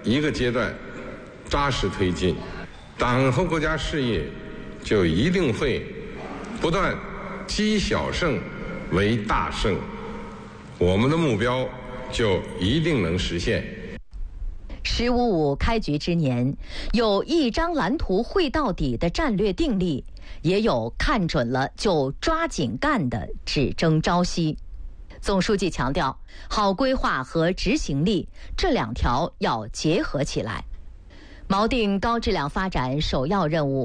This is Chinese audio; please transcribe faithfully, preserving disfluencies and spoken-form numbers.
一个阶段扎实推进，党和国家事业就一定会不断积小胜为大胜，我们的目标就一定能实现。 十五五开局之年，有一张蓝图绘到底的战略定力，也有看准了就抓紧干的只争朝夕。总书记强调，好规划和执行力这两条要结合起来，锚定高质量发展首要任务。